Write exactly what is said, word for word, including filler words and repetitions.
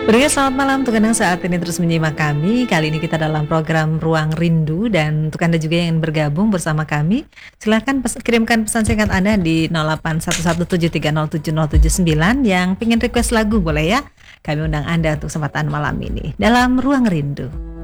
Berikan selamat malam untuk Anda yang saat ini terus menyimak kami. Kali ini kita dalam program Ruang Rindu, dan untuk Anda juga yang ingin bergabung bersama kami, silakan pes- kirimkan pesan singkat Anda di nol delapan satu satu tujuh tiga nol tujuh nol tujuh sembilan. Yang pengen request lagu boleh ya. Kami undang Anda untuk kesempatan malam ini dalam Ruang Rindu.